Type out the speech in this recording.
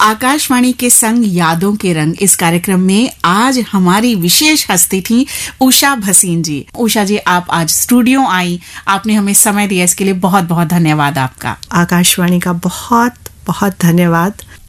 आकाशवाणी के संग यादों के रंग इस कार्यक्रम में आज हमारी विशेष हस्ती थी उषा भसीन जी। उषा जी, आप आज स्टूडियो आई, आपने हमें समय दिया, इसके लिए बहुत बहुत धन्यवाद आपका। आकाशवाणी का बहुत बहुत धन्यवाद।